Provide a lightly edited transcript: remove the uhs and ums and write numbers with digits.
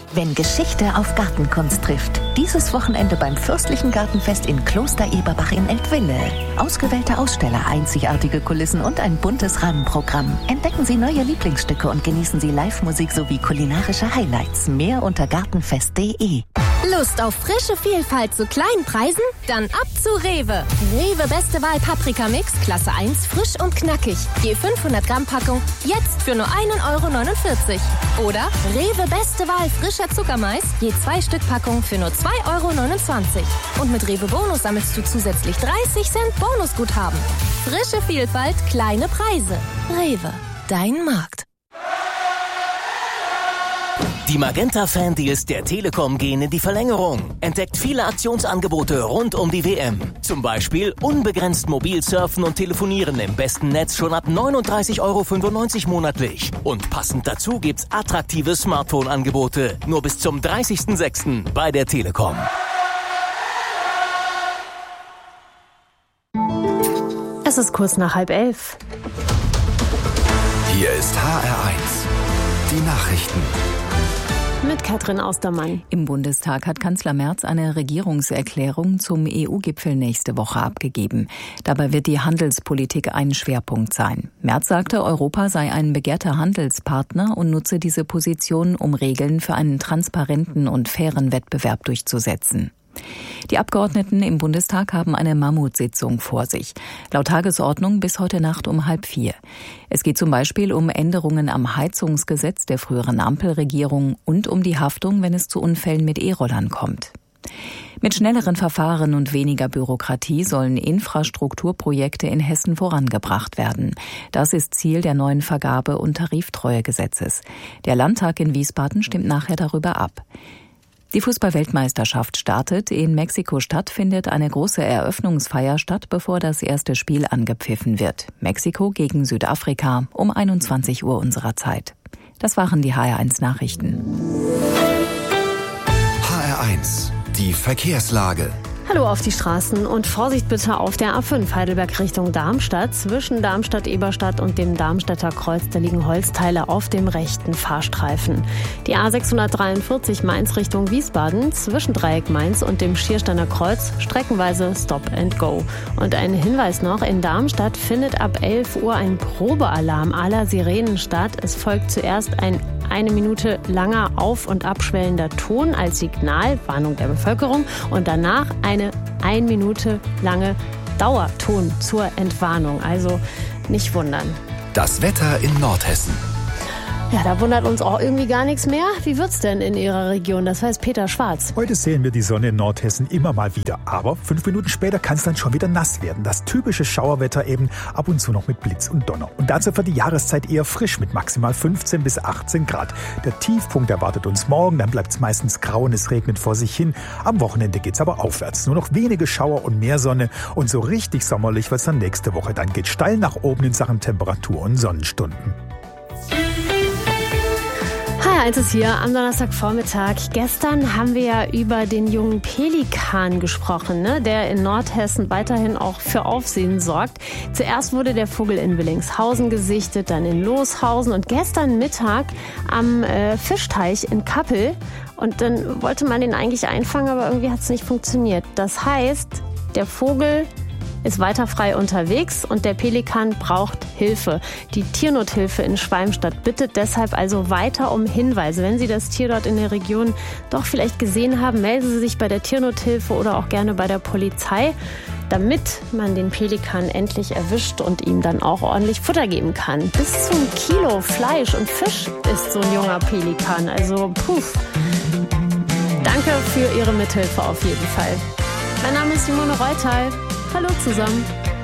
Wenn Geschichte auf Gartenkunst trifft. Dieses Wochenende beim Fürstlichen Gartenfest in Kloster Eberbach in Eltville. Ausgewählte Aussteller, einzigartige Kulissen und ein buntes Rahmenprogramm. Entdecken Sie neue Lieblingsstücke und genießen Sie Live-Musik sowie kulinarische Highlights. Mehr unter gartenfest.de. Lust auf frische Vielfalt zu kleinen Preisen? Dann ab zu Rewe. Rewe Beste Wahl Paprika-Mix, Klasse 1, frisch und knackig. Je 500 Gramm Packung, jetzt für nur 1,49 €. Oder Rewe Beste Wahl frischer Zuckermais, je 2 Stück Packung für nur 2,29 €. Und mit Rewe Bonus sammelst du zusätzlich 30 Cent Bonusguthaben. Frische Vielfalt, kleine Preise. Rewe, dein Markt. Die Magenta-Fan-Deals der Telekom gehen in die Verlängerung. Entdeckt viele Aktionsangebote rund um die WM. Zum Beispiel unbegrenzt mobil surfen und telefonieren im besten Netz schon ab 39,95 € monatlich. Und passend dazu gibt's attraktive Smartphone-Angebote. Nur bis zum 30.06. bei der Telekom. Es ist kurz nach 10:30. Hier ist HR1. Die Nachrichten. Mit Katrin Austermann. Im Bundestag hat Kanzler Merz eine Regierungserklärung zum EU-Gipfel nächste Woche abgegeben. Dabei wird die Handelspolitik ein Schwerpunkt sein. Merz sagte, Europa sei ein begehrter Handelspartner und nutze diese Position, um Regeln für einen transparenten und fairen Wettbewerb durchzusetzen. Die Abgeordneten im Bundestag haben eine Mammutsitzung vor sich. Laut Tagesordnung bis heute Nacht um 3:30. Es geht zum Beispiel um Änderungen am Heizungsgesetz der früheren Ampelregierung und um die Haftung, wenn es zu Unfällen mit E-Rollern kommt. Mit schnelleren Verfahren und weniger Bürokratie sollen Infrastrukturprojekte in Hessen vorangebracht werden. Das ist Ziel der neuen Vergabe- und Tariftreuegesetzes. Der Landtag in Wiesbaden stimmt nachher darüber ab. Die Fußball-Weltmeisterschaft startet. In Mexiko-Stadt findet eine große Eröffnungsfeier statt, bevor das erste Spiel angepfiffen wird. Mexiko gegen Südafrika um 21 Uhr unserer Zeit. Das waren die HR1 Nachrichten. HR1, die Verkehrslage. Hallo auf die Straßen und Vorsicht bitte auf der A5 Heidelberg Richtung Darmstadt. Zwischen Darmstadt-Eberstadt und dem Darmstädter Kreuz, da liegen Holzteile auf dem rechten Fahrstreifen. Die A643 Mainz Richtung Wiesbaden, zwischen Dreieck Mainz und dem Schiersteiner Kreuz, streckenweise Stop and Go. Und ein Hinweis noch, in Darmstadt findet ab 11 Uhr ein Probealarm aller Sirenen statt. Es folgt zuerst ein 1 Minute langer auf- und abschwellender Ton als Signal, Warnung der Bevölkerung, und danach eine 1 Minute lange Dauerton zur Entwarnung. Also nicht wundern. Das Wetter in Nordhessen. Ja, da wundert uns auch irgendwie gar nichts mehr. Wie wird's denn in Ihrer Region? Das weiß Peter Schwarz. Heute sehen wir die Sonne in Nordhessen immer mal wieder. Aber 5 Minuten später kann es dann schon wieder nass werden. Das typische Schauerwetter eben, ab und zu noch mit Blitz und Donner. Und dazu für die Jahreszeit eher frisch mit maximal 15 bis 18 Grad. Der Tiefpunkt erwartet uns morgen, dann bleibt es meistens grau und es regnet vor sich hin. Am Wochenende geht's aber aufwärts. Nur noch wenige Schauer und mehr Sonne. Und so richtig sommerlich wird's dann nächste Woche. Dann geht steil nach oben in Sachen Temperatur und Sonnenstunden. HR1 ist hier am Donnerstagvormittag. Gestern haben wir ja über den jungen Pelikan gesprochen, ne, der in Nordhessen weiterhin auch für Aufsehen sorgt. Zuerst wurde der Vogel in Willingshausen gesichtet, dann in Looshausen und gestern Mittag am Fischteich in Kappel. Und dann wollte man den eigentlich einfangen, aber irgendwie hat es nicht funktioniert. Das heißt, der Vogel ist weiter frei unterwegs und der Pelikan braucht Hilfe. Die Tiernothilfe in Schwalmstadt bittet deshalb also weiter um Hinweise. Wenn Sie das Tier dort in der Region doch vielleicht gesehen haben, melden Sie sich bei der Tiernothilfe oder auch gerne bei der Polizei, damit man den Pelikan endlich erwischt und ihm dann auch ordentlich Futter geben kann. Bis zu 1 Kilo Fleisch und Fisch ist so ein junger Pelikan. Also, Danke für Ihre Mithilfe auf jeden Fall. Mein Name ist Simone Reutal. Hallo zusammen.